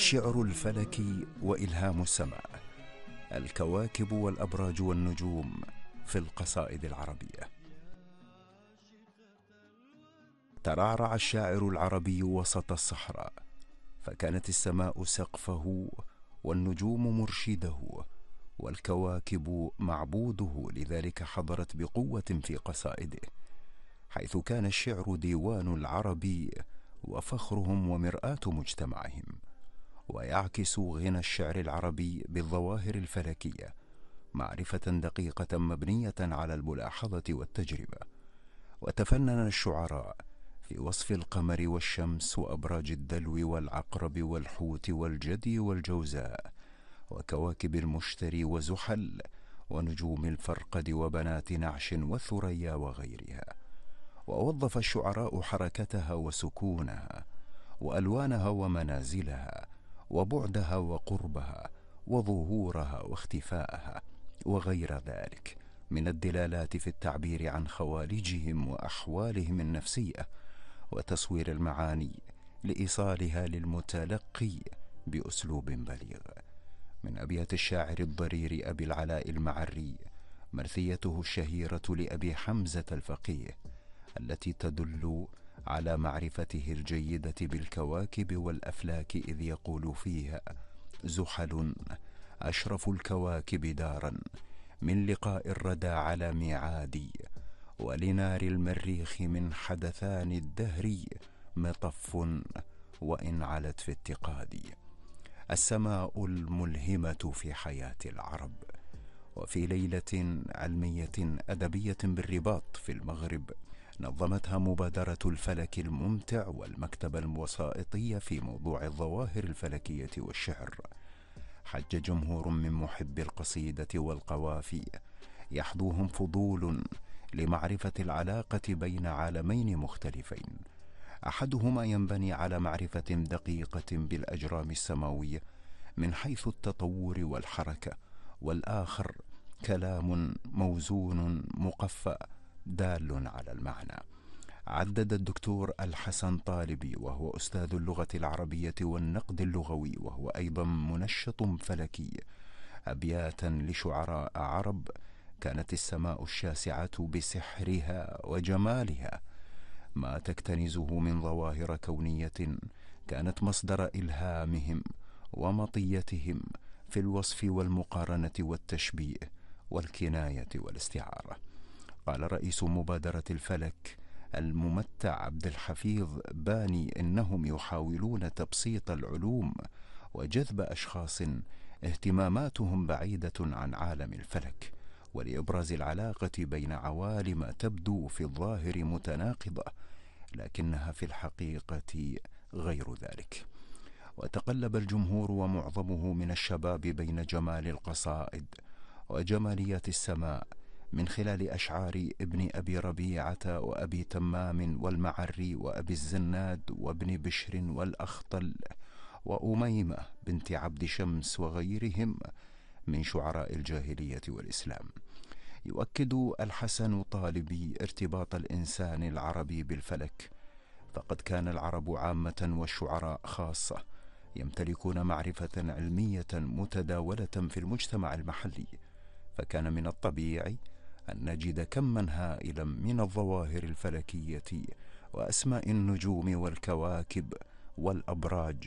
شعر الفلك وإلهام السماء، الكواكب والأبراج والنجوم في القصائد العربية. ترعرع الشاعر العربي وسط الصحراء، فكانت السماء سقفه والنجوم مرشده والكواكب معبوده، لذلك حضرت بقوة في قصائده، حيث كان الشعر ديوان العرب وفخرهم ومرآة مجتمعهم. ويعكس غنى الشعر العربي بالظواهر الفلكية معرفة دقيقة مبنية على الملاحظة والتجربة. وتفنن الشعراء في وصف القمر والشمس وأبراج الدلو والعقرب والحوت والجدي والجوزاء وكواكب المشتري وزحل ونجوم الفرقد وبنات نعش والثريا وغيرها. ووظف الشعراء حركتها وسكونها وألوانها ومنازلها وبعدها وقربها وظهورها واختفاءها وغير ذلك من الدلالات في التعبير عن خوالجهم وأحوالهم النفسية وتصوير المعاني لإيصالها للمتلقي بأسلوب بليغ. من أبيات الشاعر الضرير أبي العلاء المعري مرثيته الشهيرة لأبي حمزة الفقيه، التي تدل على معرفته الجيدة بالكواكب والأفلاك، إذ يقول فيها: زحل أشرف الكواكب دارا من لقاء الردى على ميعادي، ولنار المريخ من حدثان الدهر مطف وإن علت في اتقادي. السماء الملهمة في حياة العرب. وفي ليلة علمية أدبية بالرباط في المغرب نظمتها مبادرة الفلك الممتع والمكتبة الوسائطية في موضوع الظواهر الفلكية والشعر، حج جمهور من محبي القصيدة والقوافي يحظوهم فضول لمعرفة العلاقة بين عالمين مختلفين، أحدهما ينبني على معرفة دقيقة بالأجرام السماوية من حيث التطور والحركة، والآخر كلام موزون مقفى دال على المعنى. عدد الدكتور الحسن طالبي، وهو أستاذ اللغة العربية والنقد اللغوي وهو أيضا منشط فلكي، أبياتا لشعراء عرب كانت السماء الشاسعة بسحرها وجمالها ما تكتنزه من ظواهر كونية كانت مصدر إلهامهم ومطيتهم في الوصف والمقارنة والتشبيه والكناية والاستعارة. قال رئيس مبادرة الفلك الممتع عبد الحفيظ باني إنهم يحاولون تبسيط العلوم وجذب أشخاص اهتماماتهم بعيدة عن عالم الفلك، ولإبراز العلاقة بين عوالم تبدو في الظاهر متناقضة لكنها في الحقيقة غير ذلك. وتقلب الجمهور ومعظمه من الشباب بين جمال القصائد وجماليات السماء من خلال أشعار ابن أبي ربيعة وأبي تمام والمعري وأبي الزناد وابن بشر والأخطل وأميمة بنت عبد شمس وغيرهم من شعراء الجاهلية والإسلام. يؤكد الحسن طالبي ارتباط الإنسان العربي بالفلك، فقد كان العرب عامة والشعراء خاصة يمتلكون معرفة علمية متداولة في المجتمع المحلي، فكان من الطبيعي أن نجد كما هائلا من الظواهر الفلكية وأسماء النجوم والكواكب والأبراج